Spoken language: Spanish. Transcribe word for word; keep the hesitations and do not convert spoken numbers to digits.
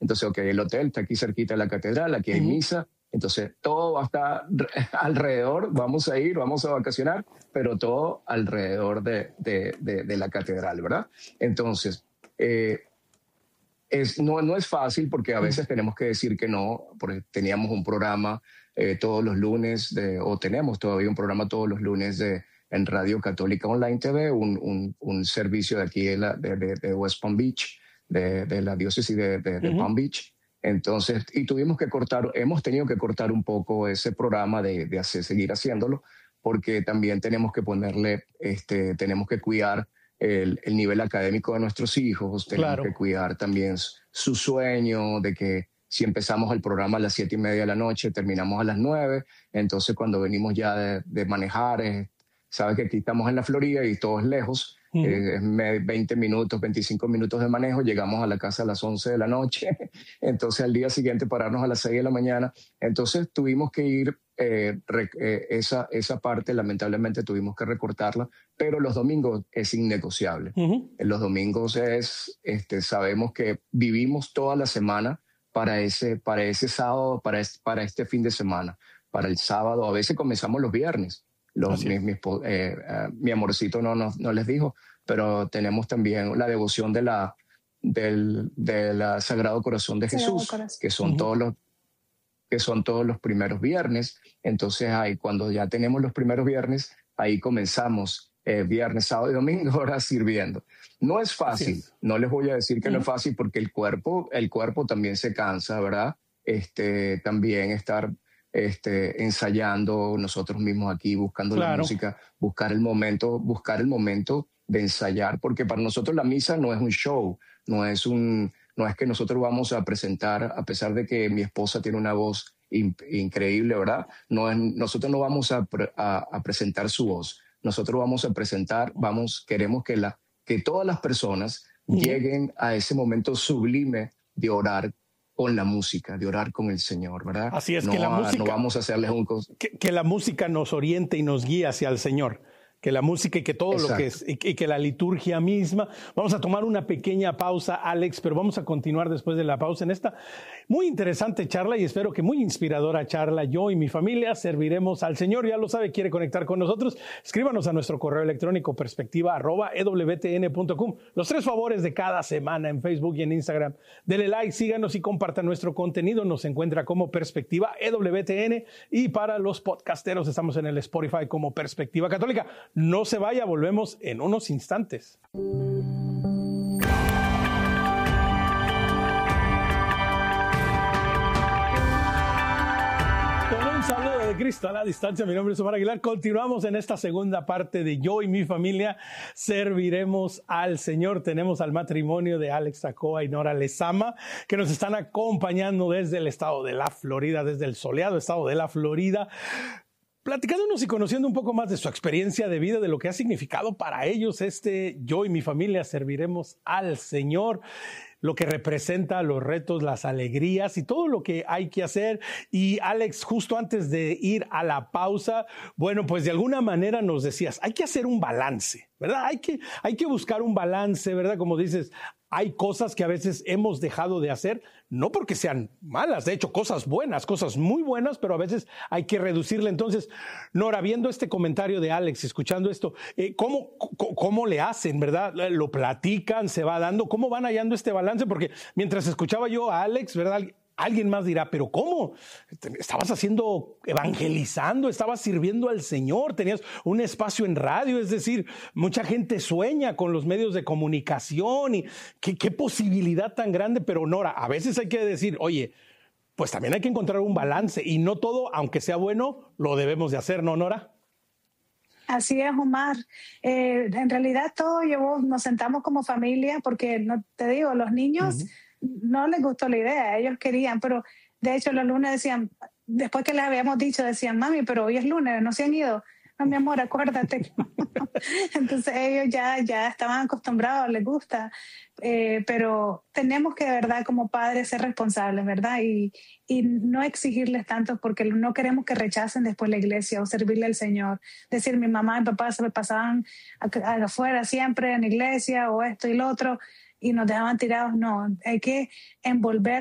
Entonces, ok, el hotel está aquí cerquita de la catedral, aquí hay uh-huh. misa. Entonces, todo va a estar alrededor, vamos a ir, vamos a vacacionar, pero todo alrededor de, de, de, de la catedral, ¿verdad? Entonces, eh, es, no, no es fácil porque a veces tenemos que decir que no, porque teníamos un programa eh, todos los lunes, de, o tenemos todavía un programa todos los lunes de, en Radio Católica Online T V, un, un, un servicio de aquí de, la, de, de, de West Palm Beach, de, de la diócesis de, de, de uh-huh. Palm Beach. Entonces, y tuvimos que cortar, hemos tenido que cortar un poco ese programa de, de hacer, seguir haciéndolo, porque también tenemos que ponerle, este, tenemos que cuidar el, el nivel académico de nuestros hijos, tenemos claro. que cuidar también su sueño, de que si empezamos el programa a las siete y media de la noche, terminamos a las nueve, entonces cuando venimos ya de, de manejar, eh, sabe que aquí estamos en la Florida y todo es lejos, Uh-huh. Eh, veinte minutos, veinticinco minutos de manejo, llegamos a la casa a las once de la noche, entonces al día siguiente pararnos a las seis de la mañana, entonces tuvimos que ir, eh, rec- eh, esa, esa parte lamentablemente tuvimos que recortarla, pero los domingos es innegociable. Uh-huh. En los domingos es, este, sabemos que vivimos toda la semana para ese, para ese sábado, para este, para este fin de semana, para el sábado, a veces comenzamos los viernes. Los, mi, mi, eh, uh, mi amorcito no, no, no les dijo, pero tenemos también la devoción de la, del, de la Sagrado Corazón de Jesús, Corazón. que son uh-huh. todos los que son todos los primeros viernes. Entonces ahí cuando ya tenemos los primeros viernes, ahí comenzamos eh, viernes, sábado y domingo ahora sirviendo. No es fácil, es. no les voy a decir que uh-huh. no es fácil porque el cuerpo, el cuerpo también se cansa, ¿verdad? Este, también estar Este, ensayando nosotros mismos aquí, buscando claro. la música, buscar el momento, buscar el momento de ensayar, porque para nosotros la misa no es un show, no es un, no es que nosotros vamos a presentar, a pesar de que mi esposa tiene una voz in, increíble, ¿verdad? No es, nosotros no vamos a, a, a presentar su voz, nosotros vamos a presentar, vamos, queremos que la, que todas las personas uh-huh. lleguen a ese momento sublime de orar con la música, de orar con el Señor, ¿verdad? Así es, no, que la música, no vamos a hacerles un... Que, que la música nos oriente y nos guíe hacia el Señor. Que la música y que todo Exacto. lo que es, y que, y que la liturgia misma. Vamos a tomar una pequeña pausa, Alex, pero vamos a continuar después de la pausa en esta muy interesante charla y espero que muy inspiradora charla. Yo y mi familia serviremos al Señor. Ya lo sabe, quiere conectar con nosotros. Escríbanos a nuestro correo electrónico perspectiva arroba e w t n punto com. Los tres favores de cada semana en Facebook y en Instagram. Dele like, síganos y compartan nuestro contenido. Nos encuentra como Perspectiva E W T N y para los podcasteros estamos en el Spotify como Perspectiva Católica. No se vaya, volvemos en unos instantes. Con un saludo de Cristo a la distancia, mi nombre es Omar Aguilar. Continuamos en esta segunda parte de Yo y mi familia serviremos al Señor. Tenemos al matrimonio de Alex Tacoa y Nora Lezama, que nos están acompañando desde el estado de la Florida, desde el soleado estado de la Florida, platicándonos y conociendo un poco más de su experiencia de vida, de lo que ha significado para ellos este Yo y mi familia serviremos al Señor, lo que representa los retos, las alegrías y todo lo que hay que hacer. Y Alex, justo antes de ir a la pausa, bueno, pues de alguna manera nos decías, hay que hacer un balance, ¿verdad? Hay que, hay que buscar un balance, ¿verdad? Como dices, hay cosas que a veces hemos dejado de hacer, no porque sean malas, de hecho, cosas buenas, cosas muy buenas, pero a veces hay que reducirle. Entonces, Nora, viendo este comentario de Alex, escuchando esto, eh, ¿cómo, cómo, ¿cómo le hacen, verdad? ¿Lo platican? ¿Se va dando? ¿Cómo van hallando este balance? Porque mientras escuchaba yo a Alex, ¿verdad? Alguien más dirá, ¿pero cómo? Estabas haciendo, evangelizando, estabas sirviendo al Señor, tenías un espacio en radio, es decir, mucha gente sueña con los medios de comunicación y qué, qué posibilidad tan grande, pero Nora, a veces hay que decir, oye, pues también hay que encontrar un balance y no todo, aunque sea bueno, lo debemos de hacer, ¿no, Nora? Así es, Omar. Eh, en realidad todo llevó, nos sentamos como familia porque, no te digo, los niños... Uh-huh. No les gustó la idea, ellos querían, pero de hecho los lunes decían, después que les habíamos dicho, decían, mami, pero hoy es lunes, no se han ido. No, mi amor, acuérdate. Entonces ellos ya, ya estaban acostumbrados, les gusta, eh, pero tenemos que de verdad como padres ser responsables, ¿verdad? Y, y no exigirles tanto porque no queremos que rechacen después la iglesia o servirle al Señor. Decir, mi mamá y papá se me pasaban afuera siempre en la iglesia o esto y lo otro, y nos dejaban tirados. No, hay que envolver